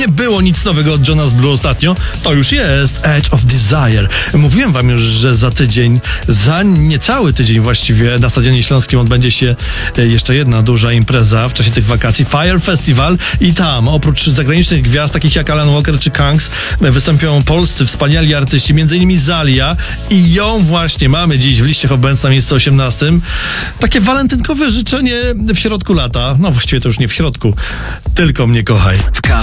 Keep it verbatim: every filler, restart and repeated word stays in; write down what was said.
nie było nic nowego od Jonas Blue ostatnio, to już jest Edge of Desire. Mówiłem wam już, że za tydzień, za niecały tydzień właściwie na Stadionie Śląskim odbędzie się jeszcze jedna duża impreza w czasie tych wakacji, Fire Festival, i tam oprócz zagranicznych gwiazd takich jak Alan Walker czy Kangs wystąpią polscy wspaniali artyści, między innymi Zalia, i ją właśnie mamy dziś w liście Hot Bands na miejscu osiemnastym. Takie walentynkowe życzenie w środku lata, no właściwie to już nie w środku, tylko mnie kochaj.